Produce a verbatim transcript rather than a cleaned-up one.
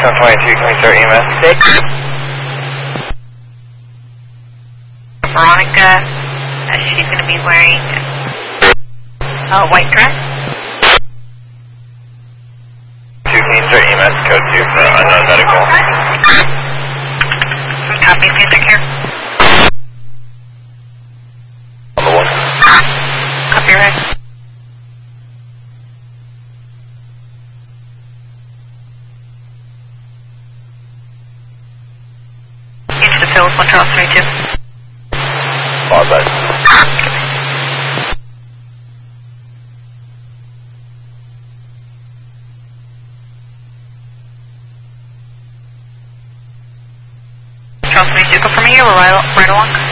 seven twenty-two, can we start E M S six? Veronica, uh, she's going to be wearing a white dress. two, can you start E M S code two for unknown medical? Copy, basic here. On the one. Copy, right. Into the field, one Charles twenty-two. All right. Charles twenty-two, go from here, we're right, right along.